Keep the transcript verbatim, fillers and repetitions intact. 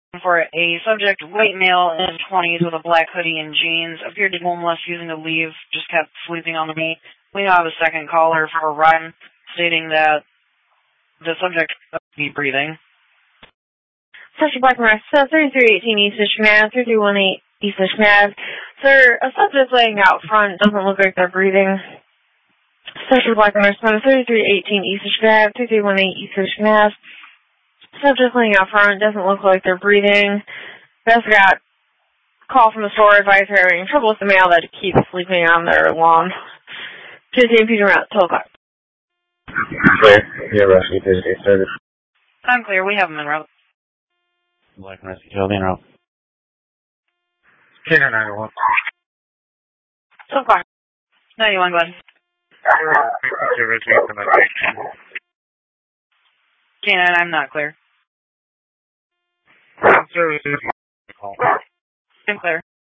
For a subject, white male in his twenties with a black hoodie and jeans, appeared to be homeless, using to leave, just kept sleeping on the beat. We now have a second caller for a run, stating that the subject must be breathing. Session Black Mass, thirty-three eighteen East Michigan Ave, thirty-one eight East Michigan Ave. Sir, a subject laying out front doesn't look like they're breathing. Session Black Mass, thirty-three eighteen East Michigan Ave, thirty-one eight East Michigan Ave. Subject laying out front doesn't look like they're breathing. We also got a call from the store advisor having trouble with the male that keeps sleeping on their lawn. fifteen feet around twelve o'clock. Clear. Yeah, rescue Tuesday service. I'm clear. We have them en route. Black and rescue Tuesday en route. K nine nine one. So far. ninety-one, go ahead. K nine, I'm not clear. I'm clear.